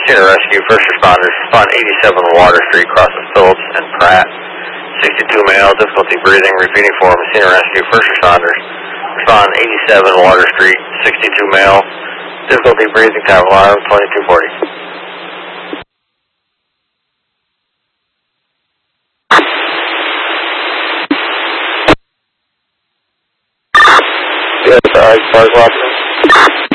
Messina Rescue, first responders, respond 87 Water Street, crosses Phillips and Pratt. 62 male, difficulty breathing, repeating for Messina Rescue, first responders, respond 87 Water Street, 62 male, difficulty breathing, time alarm, 2240. Yes, Park Watch.